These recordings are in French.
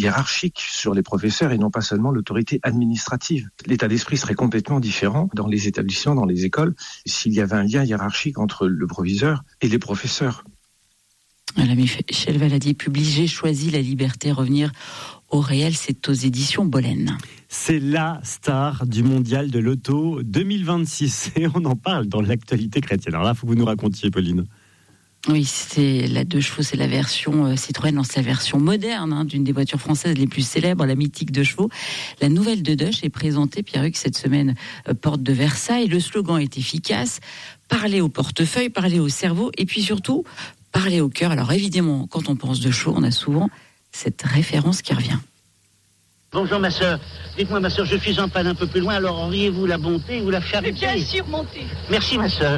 hiérarchique sur les professeurs et non pas seulement l'autorité administrative. L'état d'esprit serait complètement différent dans les établissements, dans les écoles, s'il y avait un lien hiérarchique entre le proviseur et les professeurs. Voilà, Michel Valadier publie « J'ai choisi la liberté, revenir au réel », c'est aux éditions Bollen. C'est la star du mondial de l'auto 2026 et on en parle dans l'actualité chrétienne. Alors là, il faut que vous nous racontiez, Pauline. Oui, c'est la 2 chevaux, c'est la version Citroën dans sa version moderne d'une des voitures françaises les plus célèbres, la mythique 2 chevaux. La nouvelle 2 est présentée, Pierre-Hugues, cette semaine, porte de Versailles. Le slogan est efficace, parler au portefeuille, parler au cerveau et puis surtout, parler au cœur. Alors évidemment, quand on pense 2 chevaux, on a souvent cette référence qui revient. Bonjour ma sœur, dites-moi ma sœur, je suis en panne un peu plus loin, alors auriez-vous la bonté ou la charité? Bien sûr, montez. Merci ma sœur.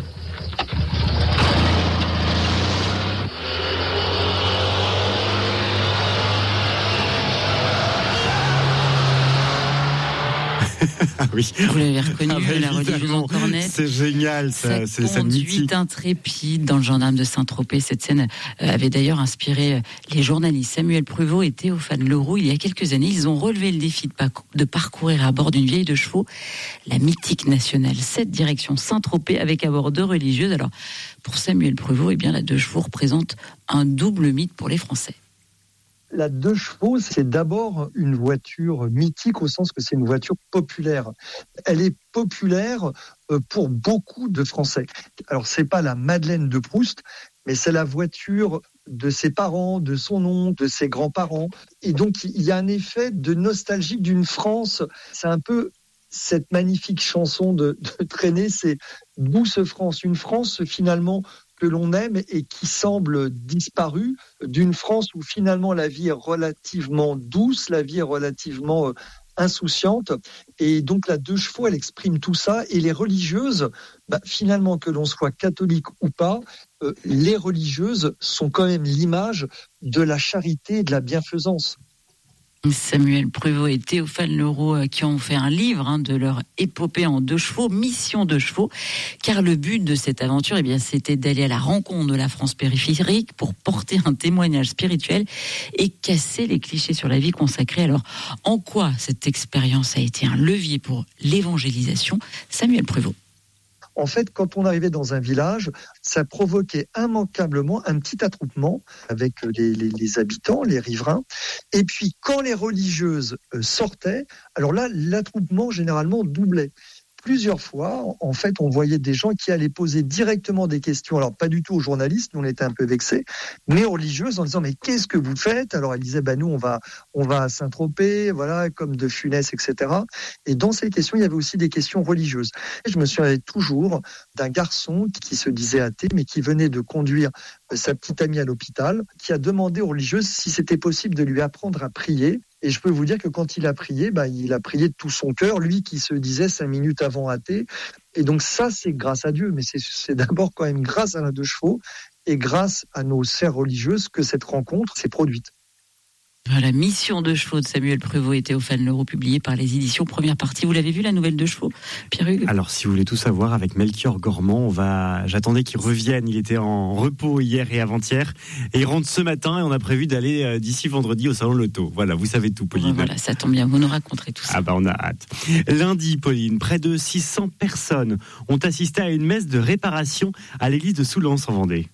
Ah oui. Vous l'avez reconnu, la rediffusion cornette. C'est génial, ça, c'est cette conduite intrépide dans le gendarme de Saint-Tropez. Cette scène avait d'ailleurs inspiré les journalistes Samuel Pruvot et Théophane Leroux. Il y a quelques années, ils ont relevé le défi de parcourir à bord d'une vieille 2 chevaux la mythique nationale 7 direction Saint-Tropez avec à bord 2 religieuses. Alors, pour Samuel Pruvot, eh bien, la 2 chevaux représente un double mythe pour les Français. La 2 chevaux, c'est d'abord une voiture mythique au sens que c'est une voiture populaire. Elle est populaire pour beaucoup de Français. Alors, c'est pas la Madeleine de Proust, mais c'est la voiture de ses parents, de son oncle, de ses grands-parents. Et donc, il y a un effet de nostalgie d'une France. C'est un peu cette magnifique chanson de Traîner, c'est Douce France. Une France, finalement, que l'on aime et qui semble disparue, d'une France où finalement la vie est relativement douce, la vie est relativement insouciante. Et donc la 2 chevaux, elle exprime tout ça. Et les religieuses, finalement, que l'on soit catholique ou pas, les religieuses sont quand même l'image de la charité et de la bienfaisance. Samuel Pruvot et Théophane Leroux qui ont fait un livre de leur épopée en 2 chevaux, Mission 2 chevaux, car le but de cette aventure, c'était d'aller à la rencontre de la France périphérique pour porter un témoignage spirituel et casser les clichés sur la vie consacrée. Alors, en quoi cette expérience a été un levier pour l'évangélisation? Samuel Pruvot. En fait, quand on arrivait dans un village, ça provoquait immanquablement un petit attroupement avec les habitants, les riverains. Et puis, quand les religieuses sortaient, alors là, l'attroupement généralement doublait. Plusieurs fois, en fait, on voyait des gens qui allaient poser directement des questions, alors pas du tout aux journalistes, nous on était un peu vexés, mais aux religieuses en disant « mais qu'est-ce que vous faites ?» Alors elles disaient « nous on va à Saint-Tropez, voilà, comme de Funès, etc. » Et dans ces questions, il y avait aussi des questions religieuses. Et je me souviens toujours d'un garçon qui se disait athée, mais qui venait de conduire sa petite amie à l'hôpital, qui a demandé aux religieuses si c'était possible de lui apprendre à prier. Et je peux vous dire que quand il a prié, il a prié de tout son cœur, lui qui se disait 5 minutes avant athée. Et donc ça, c'est grâce à Dieu, mais c'est d'abord quand même grâce à la 2 chevaux et grâce à nos sœurs religieuses que cette rencontre s'est produite. Voilà, Mission 2 chevaux de Samuel Pruvot et Théophane Leroux, publiée par les éditions Première Partie. Vous l'avez vu, la nouvelle 2 chevaux, Pierre-Hugues? Alors, si vous voulez tout savoir, avec Melchior Gormand, j'attendais qu'il revienne. Il était en repos hier et avant-hier. Et il rentre ce matin et on a prévu d'aller d'ici vendredi au Salon de l'Auto. Voilà, vous savez tout, Pauline. Voilà, ça tombe bien, vous nous raconterez tout ça. On a hâte. Lundi, Pauline, près de 600 personnes ont assisté à une messe de réparation à l'église de Soulance en Vendée.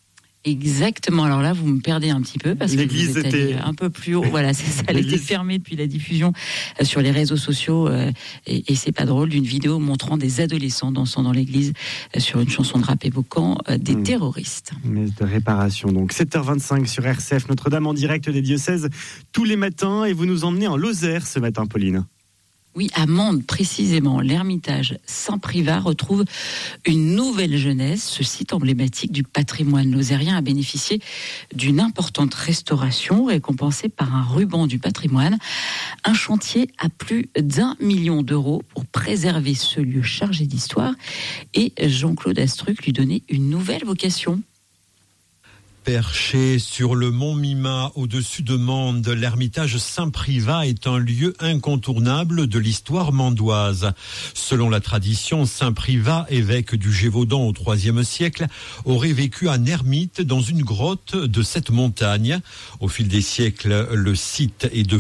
Exactement. Alors là, vous me perdez un petit peu parce que l'église vous êtes était un peu plus haut. Voilà, c'est ça. Elle était fermée depuis la diffusion sur les réseaux sociaux et c'est pas drôle, d'une vidéo montrant des adolescents dansant dans l'église sur une chanson de rap évoquant des terroristes. Messe de réparation. Donc 7h25 sur RCF Notre-Dame en direct des diocèses tous les matins et vous nous emmenez en Lozère ce matin, Pauline. Oui, à Mende, précisément, l'Ermitage Saint-Privat retrouve une nouvelle jeunesse. Ce site emblématique du patrimoine lozérien a bénéficié d'une importante restauration, récompensée par un ruban du patrimoine. Un chantier à plus d'1 million d'euros pour préserver ce lieu chargé d'histoire. Et Jean-Claude Astruc lui donnait une nouvelle vocation. Perché sur le mont Mima, au-dessus de Mende, l'Ermitage Saint-Privat est un lieu incontournable de l'histoire mandoise. Selon la tradition, Saint-Privat, évêque du Gévaudan au IIIe siècle, aurait vécu en ermite dans une grotte de cette montagne. Au fil des siècles, le site est devenu